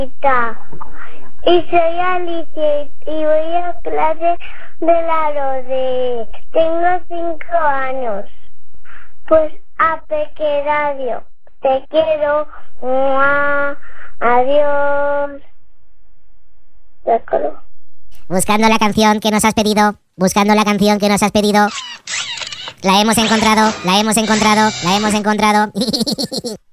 Y soy Alicia y voy a clase de la Rode. Tengo 5 años. Pues a Peque Radio. Te quiero. ¡Mua! Adiós. Ya coló. Buscando la canción que nos has pedido. Buscando la canción que nos has pedido. La hemos encontrado. La hemos encontrado. La hemos encontrado.